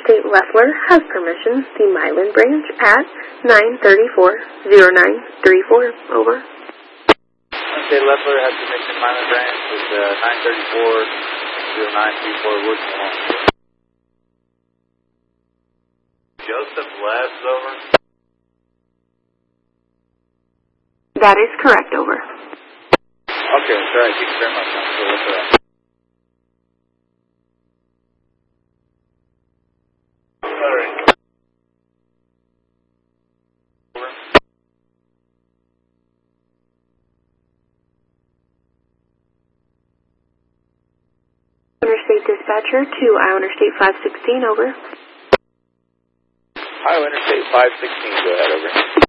Interstate Leffler has permission, the Milan branch at 934-0934. Over. Interstate Leffler has permission, Milan branch is 934-0934. Woods along. Joseph Labs, over. That is correct, over. Okay, that's right. Thank you very much. I'm sure that's right. Interstate Dispatcher to Iowa Interstate 516, over. Iowa Interstate 516, go ahead, over.